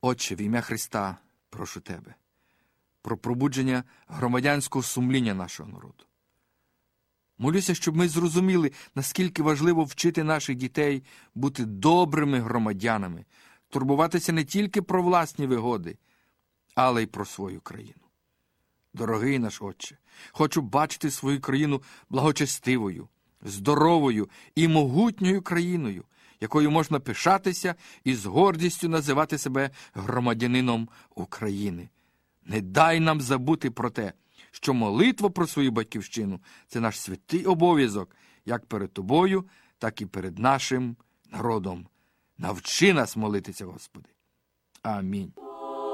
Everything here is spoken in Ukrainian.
Отче, в ім'я Христа прошу Тебе про пробудження громадянського сумління нашого народу. Молюся, щоб ми зрозуміли, наскільки важливо вчити наших дітей бути добрими громадянами, турбуватися не тільки про власні вигоди, але й про свою країну. Дорогий наш Отче, хочу бачити свою країну благочестивою, здоровою і могутньою країною, якою можна пишатися і з гордістю називати себе громадянином України. Не дай нам забути про те, що молитва про свою батьківщину – це наш святий обов'язок, як перед Тобою, так і перед нашим народом. Навчи нас молитися, Господи. Амінь.